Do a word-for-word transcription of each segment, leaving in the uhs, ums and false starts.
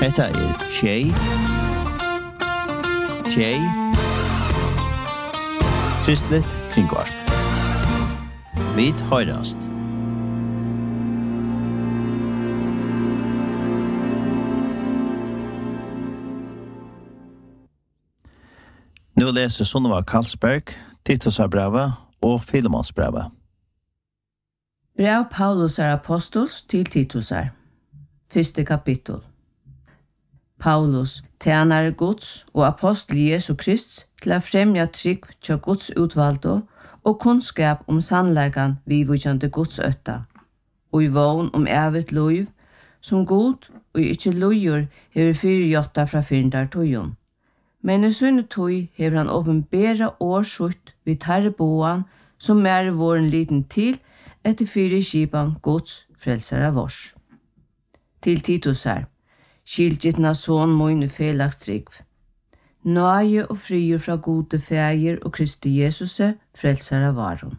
Hetta er Tjei, Tjei, Kristligt kringvarp. Vid høyrast. Nu läser Sunneva Karlsberg, Titusabrevet och Filemonsbrevet. Brev Paulus är apostels till Titusar. Första kapitel. Paulus, tjänare Guds och apostel Jesu Krist till att främja trygg till Guds utvaldo och kunskap om sannläggan vi vidjande Guds ötta, och i vån om evigt liv, som god och inte lojor hever fyrjotta fra fyndar tojon. Men i sunne tog hever han åpenbæra årsut vid tarreboan som er våren liten til etter fyre skipan Guds frelsare vårs. Til Titusar, skilgitna son moin felagstrygg. Nøye og frier fra gode feir og Kristi Jesuse frelsare varon.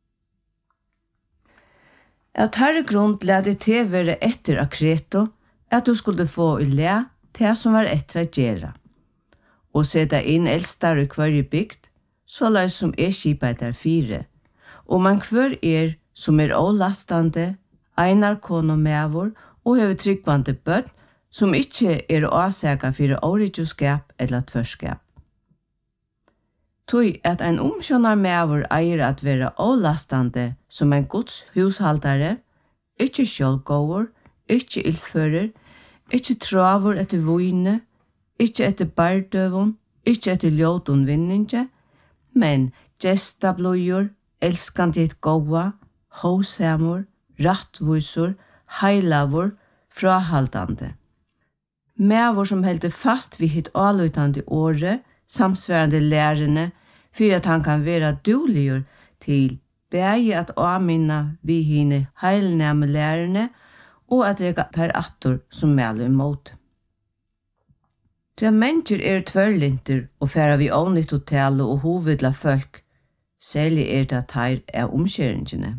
At herre grunn lade til være etter akreto, at du skulle få i le til som var etter at gjera, og sette inn eldstar i hver bygd, så løs som er skipet der fire, og man hver er som er avlastande, einar kono mevor, og hever tryggvande bøtt, som ikke er åsega for årigjoskap eller tvørskap. Tøy at en omskjønner mevor eier at være avlastande som en Guds hushaldare, ikke sjølgåver, ikke ildfører, ikke traver etter vojne, ikke etter bardøvun, ikke etter ljøtun vinninge, men gestabløyer, elskande et gåva, håsamor, rattvusor, heilavor, frahaldande. Mevor som heldur fast vid hitt avlutande åre, samsværende lærerne, for at han kan være duligur til bæge at avminna vi hine heilnæme lærerne, og at reka tar attor som mælu imot. Til mennesker er tvørlinter og færa vi avnytt og tale og hovedla folk, særlig er det at her er omkjøringene.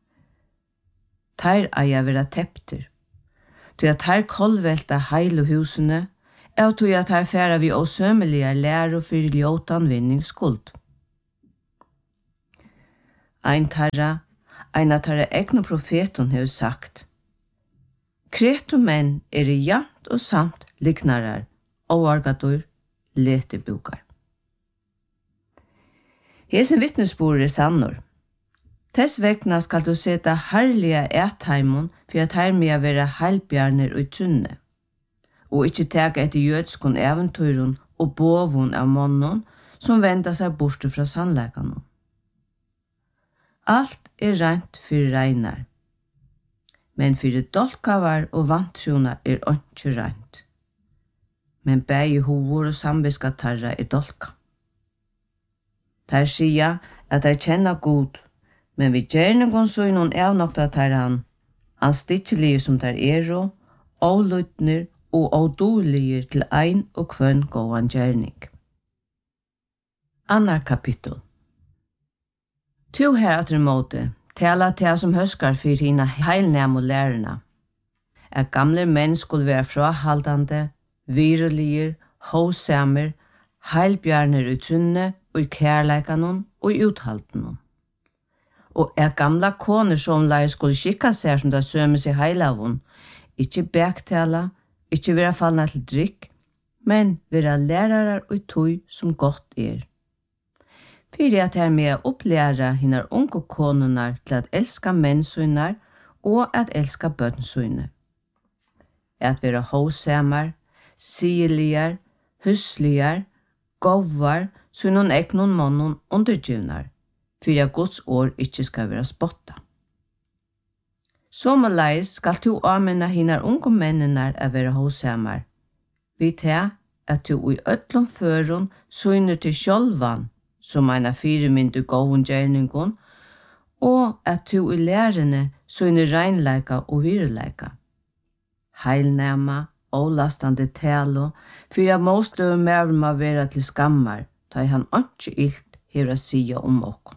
Her eier vera tepter, til at her kolvelta heil og husene, og til at her færa vi åsømelige lærer for ljótan vinningsskuld. Ein tarra, ein av tarra egna profeton har sagt, Kreto menn er jant og samt liknarar, oargadur, letebukar. Hesen vittnesbord er sannor. Tess vegna skal du seta herliga ætheimon for at her med være heilbjarner og trunne, og ikke tega etter jødskon eventyrun og bovun av månnen som venda seg bort fra sannleggene. Alt er rent for regnar, men for dolkavar og vantruna er ikke rent. Men bægi hovor og samviska tarra er dolka. Der sier at der kjenner god, men vi gjerningon så i noen evnokta tarran, anstittelige som der er og, avlutner og avdolige til ein og kvønn gåan gjerning. Annar kapittel. To her at måte, tala til som høskar for hina heilnæm og lærerna, at gamle menn skulle være frahaldande, virulige, håsamer, heilbjarner i trunne, og i kærleikanon og i uthaltenon. Og er gamla koner som lai skulle skikka seg som det sømes i heilavon, ikke bektala, ikke vera fallna til drikk, men vera lærarar og tøy som godt er. Fyrir at her med å opplæra hinnar unge konunar til at elska mennsøynar og at elska bønnsøyne. At vera håsamar, sieligar, husligar, gåvar, så noen egnon månen undergivnar, for at Guds år ikke skal være spotta. Sommerleis skal du anmenna hinnar unge mennenar a være håsamar. Vi tar at du i ødlom førun søgner til sjølvan, som eina firemyndu gåen gjerningon, og at du i lærerne søgner reinleika og virleika. Heilnæma, avlastande talo, for at måstøy mer må være til skammar, da han ikke ilt her å sia om okko.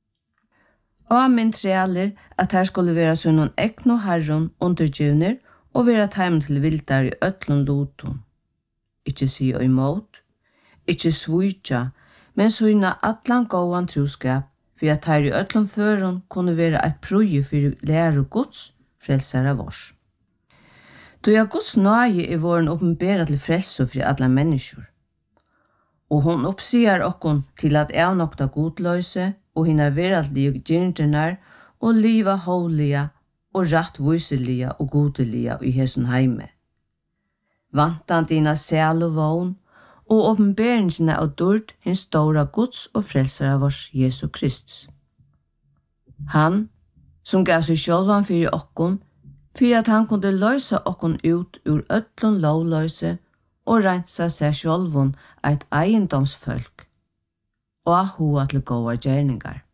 Og min trealer at her skulle være sånn ekno herron undergivner og vera tæm til vildar i öllum lutum. Ikke si og imot, ikke svujtja, men syna allan gåan troskap, for at her i öllum førun kunne vera eit prøye for lære Guds frelsara vårs. Då jag Guds nåje er våren oppenbera til frelso for alla mennesker. Og hon oppsier okkon til at avnokta godløse og hina veraldlige gyrnternar og liva holiga og rattviseliga og godeliga i hesson heime. Vantan dina sæl og vogn og oppenberingsina av dord hins stora Guds og frelsara vårs Jesu Krist. Han, som gav seg sjálvan fyrir okkon, fyrir at han kunde løysa okkon ut ur öllun lovløyse og rensa seg sjálvun eit eiendomsfolk og a hoa til gåa gjerningar.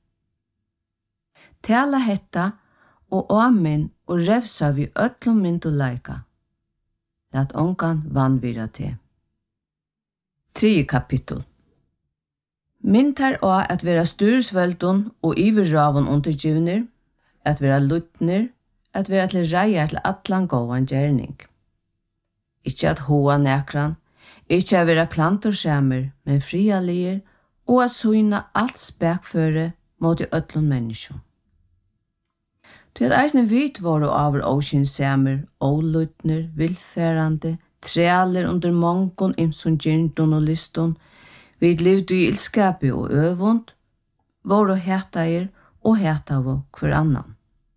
Tala hetta og amen og revsa vi öllum myndu leika. Lat ongan vanvira til. Tredje kapittel. Mynd her å at vera styrsveldun og iverravun undergivner, at vera luttner, at vera til reier til atlan gåan gjerning. Ikke at hoa nekran, ikke at vera klantorskjemmer, men frialier, og at syna alt spekføre mot i öllun menneskjum. Til at eisne vit våre over åkynnsjemmer, oluttner, vilferande, trealer under mongon imson gyrndun og liston, vid livdu i ilskapi og øvund, våre hetair og hetavo hver annan.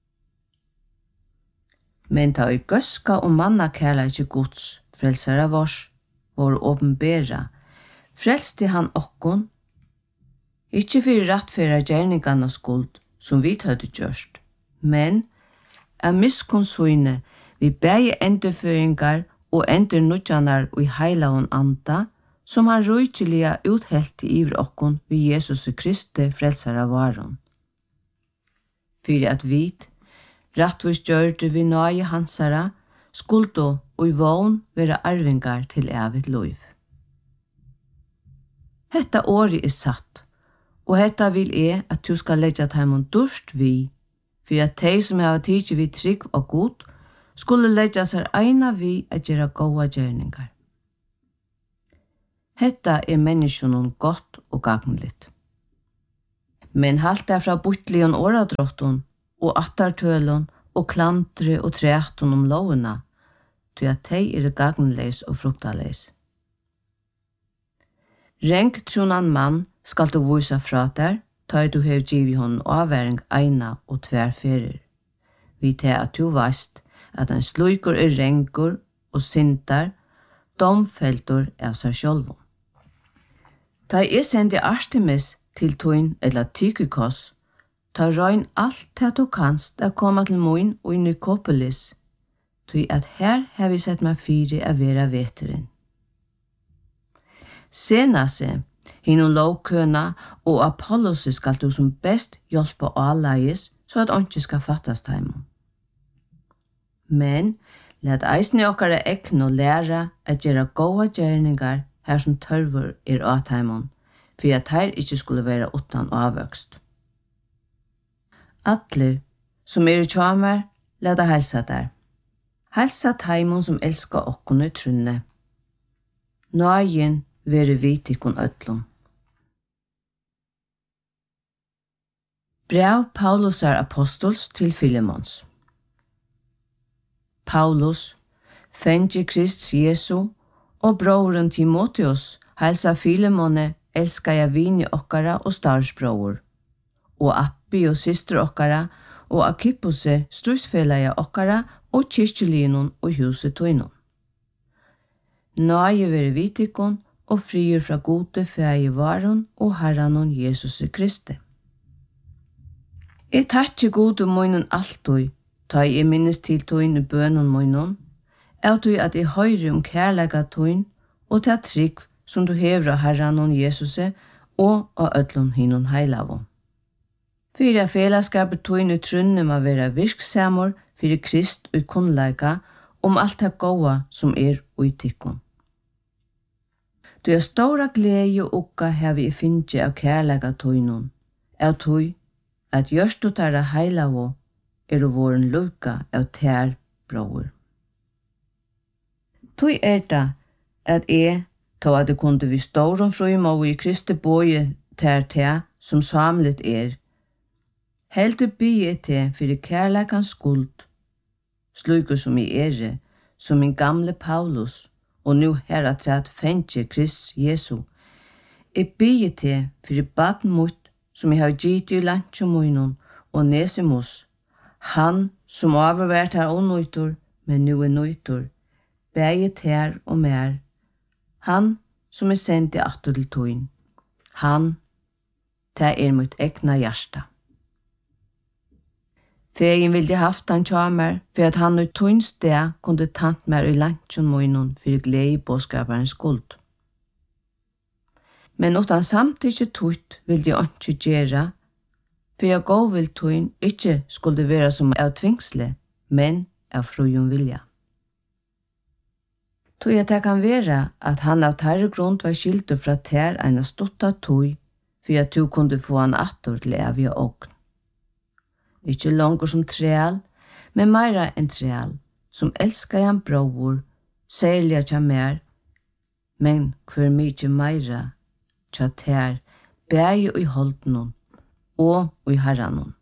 Men ta i gøska og manna kærla ikkje Guds, frelsara vårs, våre åpenbera, frelsti han okkon, ikkje fyrir rattfæra gjerningarna skuld, som vi høyde gjørst, men er miskonsuine vi bæge endurføringar og endurnudjanar og i heilaun anda, som han rujtjelia uthelt i iver okkon vi Jesus Kristi frelsara varon. Fyrir at vit, rattvis gjørte vi nøye hansara, skuldo og i vogn vera arvingar til evigt loiv. Hetta åri er satt, og hetta vil er at du skal leggja taimon durst vi, for at de som har tidsi vi trygg og god, skulle leggja seg eina vi at gjera gåa gjerningar. Hetta er menneskjonen godt og gagnligt. Men halt er fra butlion åradrottun, og attartølun, og klantre og trætun om lovuna, til at de er gagnleis og fruktaleis. Renk tronan mann skal du vysa fra der, ta du hev givi hon avværing eina og tverferer. Vi til at du veist at en sluikur er renkur og sintar, domfeltur av seg sjálvum. Ta jeg sendi Artemis til tøyn eller Tykikos, ta røyn alt det du kanst å komme til moin og i Nikopolis, tøy at her har vi sett meg fire av vera veteren. Senase, hinnom lovkøna og Apollos skal du som best hjelpe alleies, så at ånke skal fattast heimom. Men, let eisne okkara ekno læra at gjera gåa gjerningar her som tørvur er at heimom, for at her ikkje skulle være utan avvøkst. Atler, som er i tjamer, leda helsa der. Helsa taimon som elskar okkon i trunne. Nøyen vere vitikon öllum. Brev Paulusar apostols til Filemons. Paulus, fengi Krist Jesu, og broren Timotheus, helsa Filemone, elskar jeg vini okkara og starsbror, og Appi og syster okkara, og Akippose, strusfellaja okkara, og kyrkjelinon og huset tøynon. Nøye vere vitikon, og frier fra gode fæge varon og herranon Jesus Kristi. Jeg takkje gode møynen alltid, ta jeg minnes til tøyn i bønnen møynen, er tøy at jeg høyre om kærlega tøyn, og ta trygg som du hever av herranon Jesus og av ødlon hinnon heilavon. Fyra felaskapet tøyn i trunne må være virksamor fyrir Krist og kunnleika om alt det gåa som er utikkon. Du er stora glede og okka her vi finnje av kærlega tøynon, av tøy at gjørst du tarra heilavo er våren lukka av tær bror. Tui er det at jeg, ta at det kunde vi ståren fru må i Kristi boje ter te som samlet er. Helt upp bygge te for kærleikans skuld, sluker som i ere, som min gamle Paulus, og nu her at sett fengje Krist Jesu. Jeg bygge te for baden mot, som jeg har gitt i landsjomunnen og Nesimus, han som overvært her unnøytor, men nu er nøytor, begge ter og mer, han som er sendt i atter til tøyen, han, det er mitt egna hjärsta. Fegin vildi haft han tjamer, for at han ut tøyens sted kunde tant mer i landsjon møynon for glede i båskaparens skuld. Men utan samtidig tøyt vildi jeg ikke gjøre, for jeg gå vil tøyen ikke skulle være som av tvingsle, men av frujon vilja. Tøy at det kan være at han av tærre grunn var skilt fra tær en stotta tøy, for at du kunde få han atter til evige åkn. Ikke langer som træl, men meira enn træl, som elskar han bror, særlig tja mer, men hver mykje meira tja tær, bæge i holdnum og i herranum.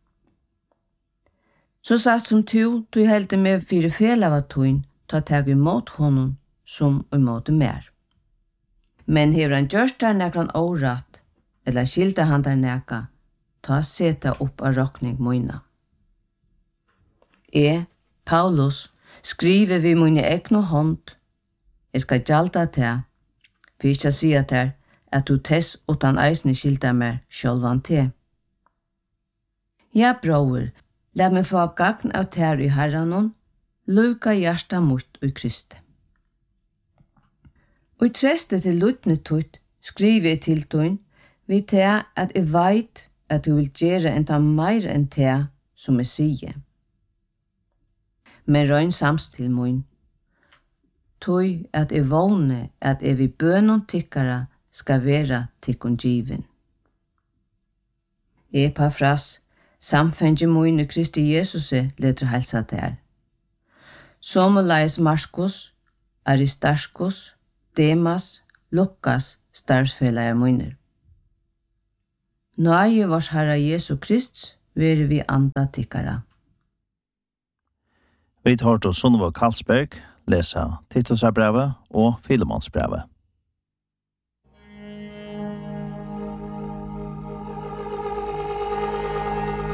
Så satt som tu, du heldte med fire fel av tøyn, ta teg imot honom som imot mer. Men hever han gjørst der nekran året, eller skilte han der neka, ta seta opp av rokning moina. Jeg, Paulus, skriver vi mine egna hånd. Jeg skal gjalda til, for ikke si at her, at du tess utan eisne skilta mer sjølvan til. Ja, bror, la meg få gagn av ter i herranon, luka hjärsta mot i Kristi. Og i treste til lutne tutt skriver jeg til tøyn, vi til at jeg veit at du vil gjøre enda meir enn til som jeg sier. Men røyn samstil mun, tøy at jeg vågne at jeg vil bønon tikkara skal være tikkun given. Epafras, samfengi mun i Kristi Jesuse leder helsa der. Somaleis Markus, Aristarchus, Demas, Lukas, starfsfellar munner. Nøye vars Herra Jesu Krist, vere vi anda tikkara. Vi tar til Sunneva Karlsberg, lesa Titusabrevet og Filemonsbrevet.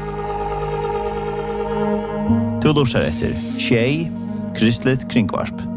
Du lurer etter Tjei, Kristelig Kringvarp.